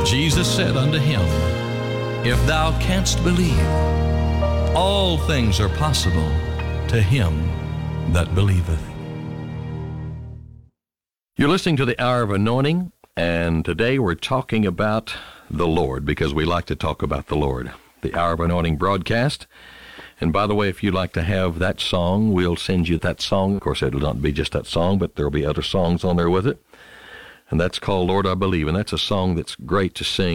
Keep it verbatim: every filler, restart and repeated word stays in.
Jesus said unto him, If thou canst believe, all things are possible to him that believeth. You're listening to the Hour of Anointing, and today we're talking about the Lord, because we like to talk about the Lord. The Hour of Anointing broadcast. And by the way, if you'd like to have that song, we'll send you that song. Of course, it'll not be just that song, but there'll be other songs on there with it. And that's called Lord I Believe, and that's a song that's great to sing.